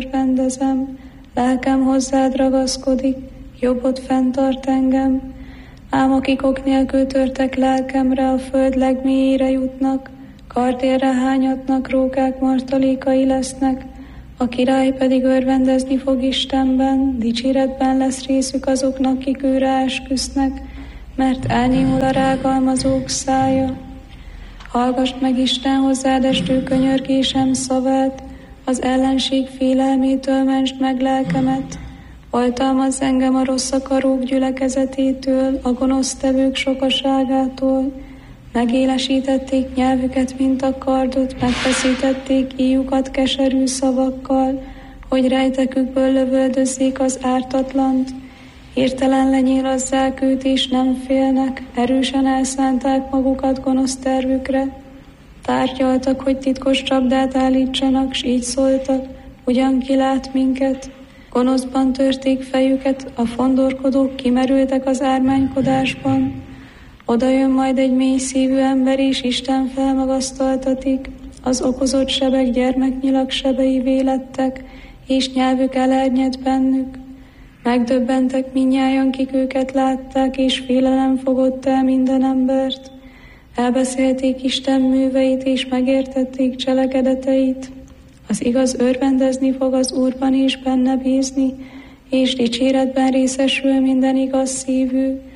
örvendezem, lelkem hozzád ragaszkodik, jobbod fenntart engem. Ám akik ok nélkül törtek lelkemre, a föld legmélyére jutnak, kardérre hányatnak, rókák martalékai lesznek, a király pedig örvendezni fog Istenben, dicséretben lesz részük azoknak, kik őre esküsznek, mert elnémul a rágalmazók szája. Hallgass meg Isten hozzád estő könyörgésem szavát, az ellenség félelmétől mentsd meg lelkemet. Oltalmazz engem a rossz akarók gyülekezetétől, a gonosztevők sokaságától. Megélesítették nyelvüket, mint a kardot, megfeszítették íjukat keserű szavakkal, hogy rejtekükből lövöldözzék az ártatlant. Hirtelen lenyílazzák őt, és nem félnek, erősen elszánták magukat gonosz tervükre. Tárgyaltak, hogy titkos csapdát állítsanak, s így szóltak, ugyan ki lát minket. Gonoszban törték fejüket, a fondorkodók kimerültek az ármánykodásban. Oda jön majd egy mély szívű ember, és Isten felmagasztaltatik. Az okozott sebek gyermeknyilak sebeivé lettek, és nyelvük elernyed bennük. Megdöbbentek mindnyájan, kik őket látták, és félelem fogott el minden embert. Elbeszélték Isten műveit, és megértették cselekedeteit. Az igaz örvendezni fog az Úrban, és benne bízni, és dicséretben részesül minden igaz szívű.